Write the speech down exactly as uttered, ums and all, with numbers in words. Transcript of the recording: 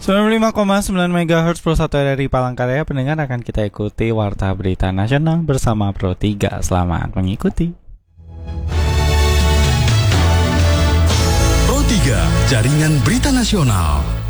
sembilan puluh lima koma sembilan megahertz Pro satu R R I Palangkaraya. Pendengar, akan kita ikuti Warta Berita Nasional bersama Pro tiga. Selamat mengikuti. Pro tiga, Jaringan Berita Nasional.